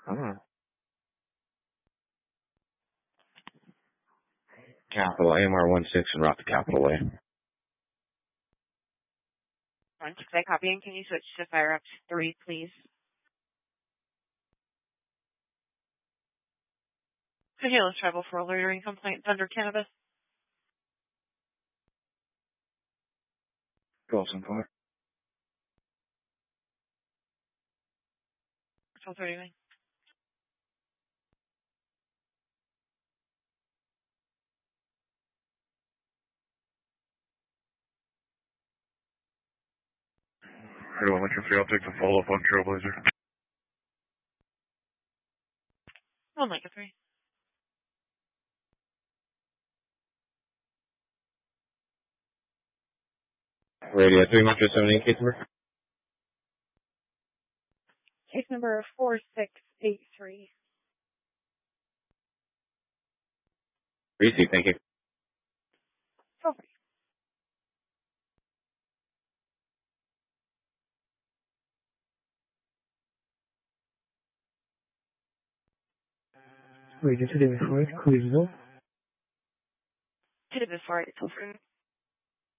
Capital AMR 16 and route to Capital Way. 16, I copy, and can you switch to Fire Up 3, please? Okay, let's travel for a loitering complaint under cannabis. Golson Park. 12:39. Everyone, what's your free? I'll take the follow-up on Trailblazer. 193. Radio 3 Metro 78, case number? Case number 4683. Receive, thank you. Okay. Radio today before it, Cleveland. Today before it's over.